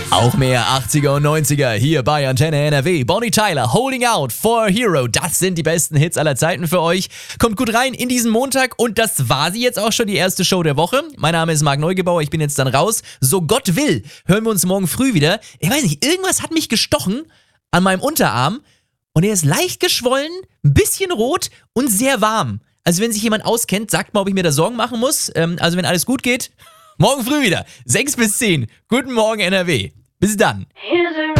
Auch mehr 80er und 90er hier bei Antenne NRW. Bonnie Tyler, Holding Out, For a Hero. Das sind die besten Hits aller Zeiten für euch. Kommt gut rein in diesen Montag und das war sie jetzt auch schon, die erste Show der Woche. Mein Name ist Marc Neugebauer, ich bin jetzt dann raus. So Gott will, hören wir uns morgen früh wieder. Ich weiß nicht, irgendwas hat mich gestochen an meinem Unterarm und er ist leicht geschwollen, ein bisschen rot und sehr warm. Also wenn sich jemand auskennt, sagt mal, ob ich mir da Sorgen machen muss. Also wenn alles gut geht, morgen früh wieder, 6 bis 10. Guten Morgen NRW. Bis dann. Here's a